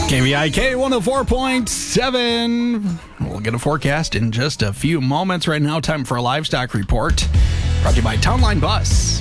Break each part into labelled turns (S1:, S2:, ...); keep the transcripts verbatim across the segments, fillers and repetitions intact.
S1: K V I K one oh four point seven. We'll get a forecast in just a few moments. Right now, time for a livestock report. Brought to you by Town Line Bus.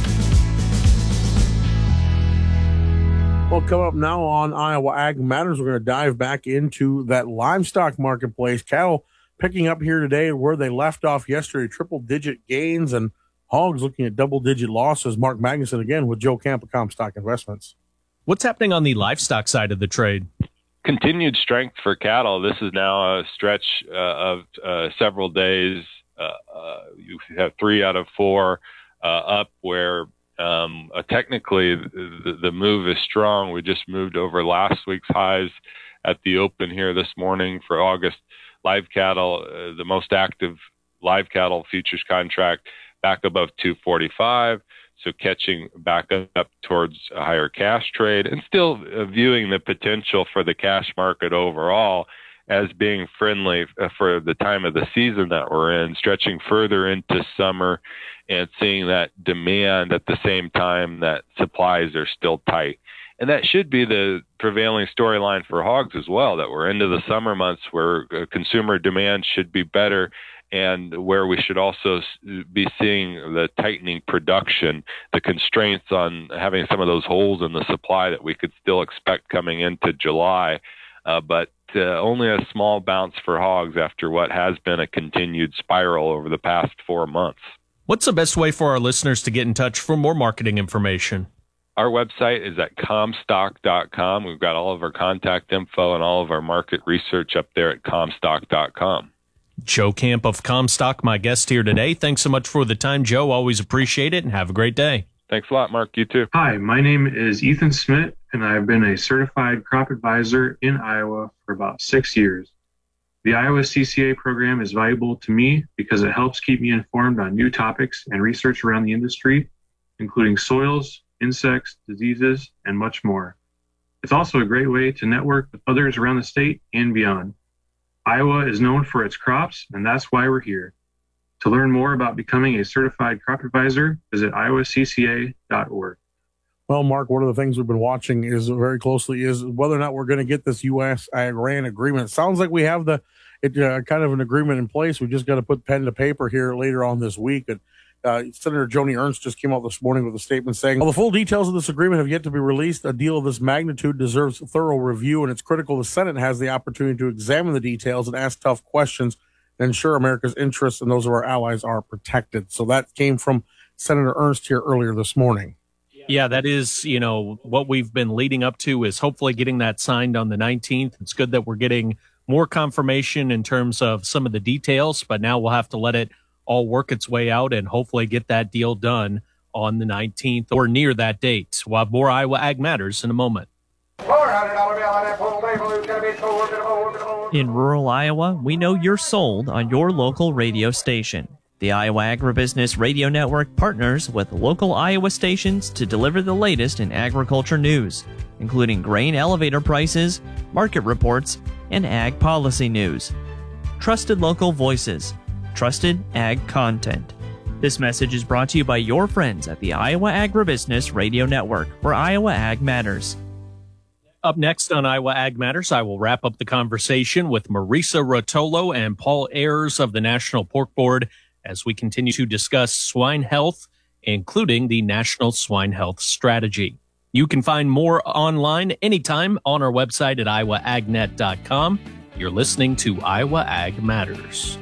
S2: Well, coming up now on Iowa Ag Matters, we're going to dive back into that livestock marketplace. Cattle picking up here today where they left off yesterday, triple-digit gains, and hogs looking at double-digit losses. Mark Magnuson again with Joe Camp of Comstock Investments.
S3: What's happening on the livestock side of the trade?
S4: Continued strength for cattle. This is now a stretch uh, of uh, several days. Uh, uh, you have three out of four uh, up where um, uh, technically the, the move is strong. We just moved over last week's highs at the open here this morning for August. Live cattle, uh, the most active live cattle futures contract back above two forty-five. So catching back up towards a higher cash trade and still viewing the potential for the cash market overall as being friendly for the time of the season that we're in, stretching further into summer and seeing that demand at the same time that supplies are still tight. And that should be the prevailing storyline for hogs as well, that we're into the summer months where consumer demand should be better and where we should also be seeing the tightening production, the constraints on having some of those holes in the supply that we could still expect coming into July. Uh, but uh, only a small bounce for hogs after what has been a continued spiral over the past four months.
S3: What's the best way for our listeners to get in touch for more marketing information?
S4: Our website is at comstock dot com. We've got all of our contact info and all of our market research up there at comstock dot com.
S3: Joe Camp of Comstock, my guest here today. Thanks so much for the time, Joe. Always appreciate it, and have a great day.
S4: Thanks a lot, Mark. You too.
S5: Hi, my name is Ethan Smith, and I've been a certified crop advisor in Iowa for about six years. The Iowa C C A program is valuable to me because it helps keep me informed on new topics and research around the industry, including soils, insects, diseases, and much more. It's also a great way to network with others around the state and beyond. Iowa is known for its crops, and that's why we're here. To learn more about becoming a certified crop advisor, visit iowa c c a dot org.
S2: Well, Mark, one of the things we've been watching is very closely is whether or not we're going to get this U S Iran agreement. It sounds like we have the it, uh, kind of an agreement in place. We just got to put pen to paper here later on this week. And uh, Senator Joni Ernst just came out this morning with a statement saying, "While the full details of this agreement have yet to be released, a deal of this magnitude deserves thorough review, and it's critical the Senate has the opportunity to examine the details and ask tough questions and ensure America's interests and those of our allies are protected." So that came from Senator Ernst here earlier this morning.
S3: Yeah, that is, you know, what we've been leading up to is hopefully getting that signed on the nineteenth. It's good that we're getting more confirmation in terms of some of the details, but now we'll have to let it all work its way out and hopefully get that deal done on the nineteenth or near that date. We'll have more Iowa Ag Matters in a moment.
S6: In rural Iowa, we know you're sold on your local radio station. The Iowa Agribusiness Radio Network partners with local Iowa stations to deliver the latest in agriculture news, including grain elevator prices, market reports, and ag policy news. Trusted local voices, trusted ag content. This message is brought to you by your friends at the Iowa Agribusiness Radio Network, where Iowa Ag matters.
S3: Up next on Iowa Ag Matters, I will wrap up the conversation with Marisa Rotolo and Paul Ayers of the National Pork Board as we continue to discuss swine health, including the National Swine Health Strategy. You can find more online anytime on our website at iowa ag net dot com. You're listening to Iowa Ag Matters.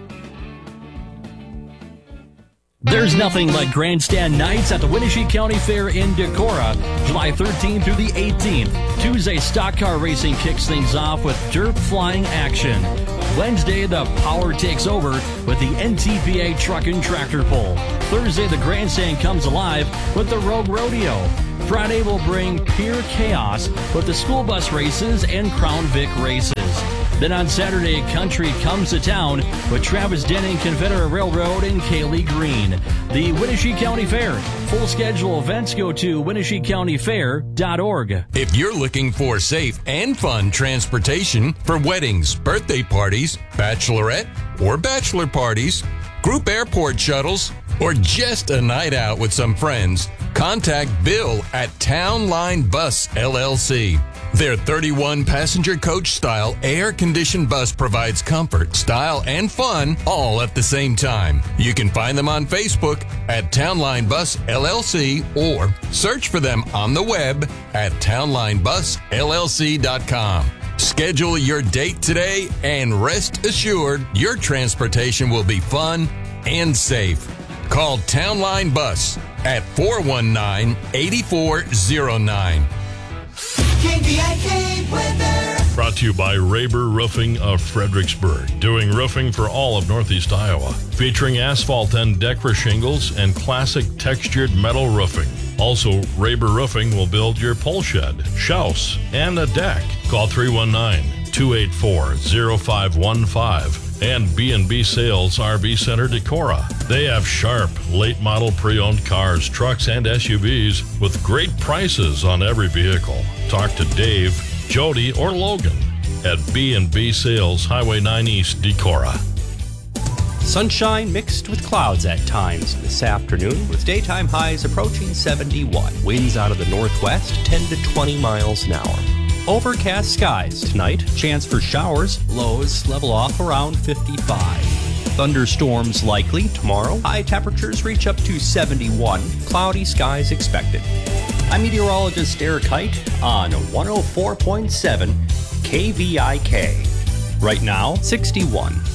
S7: There's nothing like grandstand nights at the Winnebago County Fair in Decorah, July thirteenth through the eighteenth. Tuesday, stock car racing kicks things off with dirt flying action. Wednesday, the power takes over with the N T P A truck and tractor pull. Thursday, the grandstand comes alive with the Rogue Rodeo. Friday will bring pure chaos with the school bus races and Crown Vic races. Then on Saturday, country comes to town with Travis Denning, Confederate Railroad, and Kaylee Green. The Winnebago County Fair. Full schedule events go to winnebago county fair dot org.
S8: If you're looking for safe and fun transportation for weddings, birthday parties, bachelorette or bachelor parties, group airport shuttles, or just a night out with some friends, contact Bill at Town Line Bus L L C. Their thirty-one passenger coach style air-conditioned bus provides comfort, style, and fun all at the same time. You can find them on Facebook at Townline Bus L L C or search for them on the web at townline bus l l c dot com. Schedule your date today and rest assured your transportation will be fun and safe. Call Townline Bus at four one nine, eight four zero nine.
S9: K V I K weather.
S10: Brought to you by Raber Roofing of Fredericksburg, doing roofing for all of Northeast Iowa, featuring asphalt and Decra shingles and classic textured metal roofing. Also, Raber Roofing will build your pole shed, house, and a deck. Call three one nine, two eight four, zero five one five. And B and B Sales R V Center Decorah. They have sharp, late model pre-owned cars, trucks, and S U Vs with great prices on every vehicle. Talk to Dave, Jody, or Logan at B and B Sales, Highway nine East, Decorah.
S11: Sunshine mixed with clouds at times this afternoon, with daytime highs approaching seventy-one. Winds out of the northwest, ten to twenty miles an hour. Overcast skies tonight, chance for showers, lows level off around fifty-five. Thunderstorms likely tomorrow, high temperatures reach up to seventy-one, cloudy skies expected. I'm meteorologist Eric Height on one oh four point seven K V I K. Right now, sixty-one.